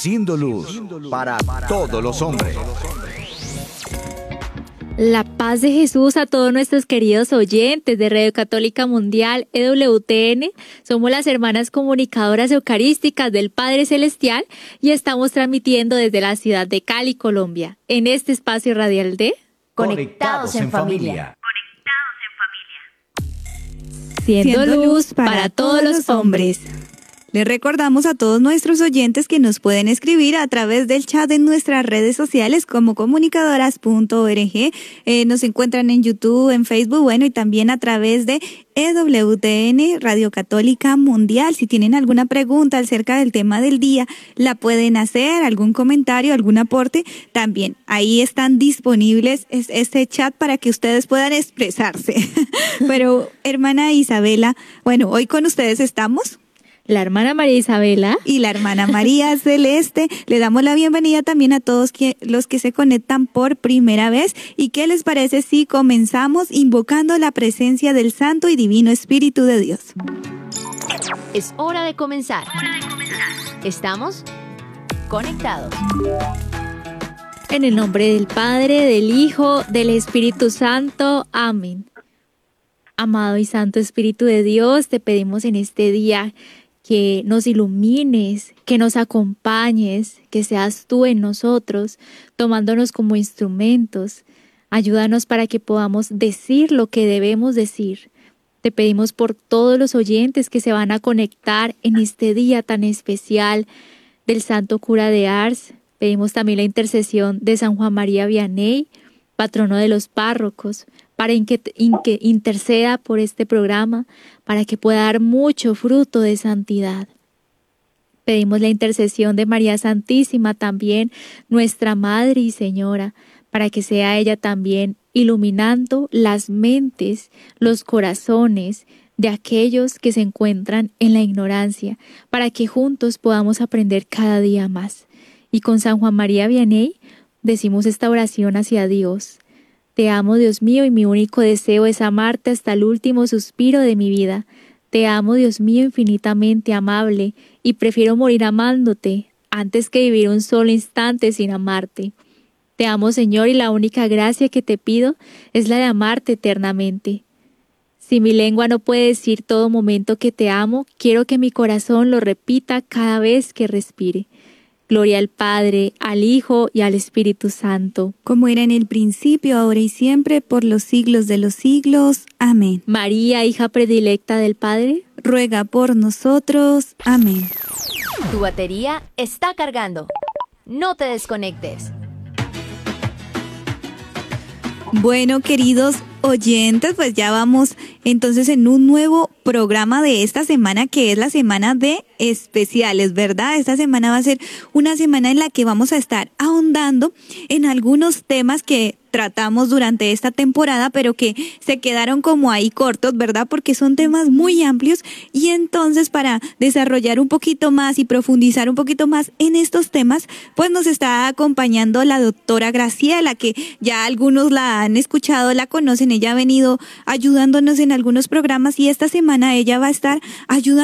siendo luz para todos los hombres. La paz de Jesús a todos nuestros queridos oyentes de Radio Católica Mundial, EWTN. Somos las hermanas comunicadoras eucarísticas del Padre Celestial y estamos transmitiendo desde la ciudad de Cali, Colombia, en este espacio radial de Conectados en familia. Siendo luz para todos los hombres. Les recordamos a todos nuestros oyentes que nos pueden escribir a través del chat en nuestras redes sociales como comunicadoras.org. Nos encuentran en YouTube, en Facebook, bueno, y también a través de EWTN, Radio Católica Mundial. Si tienen alguna pregunta acerca del tema del día, la pueden hacer, algún comentario, algún aporte, también ahí están disponibles este chat para que ustedes puedan expresarse. Pero, hermana Isabela, bueno, hoy con ustedes estamos la hermana María Isabela y la hermana María Celeste. Le damos la bienvenida también a todos los que se conectan por primera vez. ¿Y qué les parece si comenzamos invocando la presencia del Santo y Divino Espíritu de Dios? Es hora de comenzar. Estamos conectados. En el nombre del Padre, del Hijo, del Espíritu Santo. Amén. Amado y Santo Espíritu de Dios, te pedimos en este día que nos ilumines, que nos acompañes, que seas tú en nosotros, tomándonos como instrumentos. Ayúdanos para que podamos decir lo que debemos decir. Te pedimos por todos los oyentes que se van a conectar en este día tan especial del Santo Cura de Ars. Pedimos también la intercesión de San Juan María Vianney, patrono de los párrocos, para que interceda por este programa, para que pueda dar mucho fruto de santidad. Pedimos la intercesión de María Santísima también, nuestra Madre y Señora, para que sea ella también iluminando las mentes, los corazones de aquellos que se encuentran en la ignorancia, para que juntos podamos aprender cada día más. Y con San Juan María Vianney decimos esta oración hacia Dios. Te amo, Dios mío, y mi único deseo es amarte hasta el último suspiro de mi vida. Te amo, Dios mío, infinitamente amable, y prefiero morir amándote antes que vivir un solo instante sin amarte. Te amo, Señor, y la única gracia que te pido es la de amarte eternamente. Si mi lengua no puede decir todo momento que te amo, quiero que mi corazón lo repita cada vez que respire. Gloria al Padre, al Hijo y al Espíritu Santo. Como era en el principio, ahora y siempre, por los siglos de los siglos. Amén. María, hija predilecta del Padre, ruega por nosotros. Amén. Tu batería está cargando. No te desconectes. Bueno, queridos oyentes, pues ya vamos entonces en un nuevo programa de esta semana, que es la semana de especiales, ¿verdad? Esta semana va a ser una semana en la que vamos a estar ahondando en algunos temas que tratamos durante esta temporada, pero que se quedaron como ahí cortos, ¿verdad? Porque son temas muy amplios, y entonces para desarrollar un poquito más y profundizar un poquito más en estos temas, pues nos está acompañando la doctora Graciela, que ya algunos la han escuchado, la conocen. Ella ha venido ayudándonos en algunos programas, y esta semana ella va a estar ayudando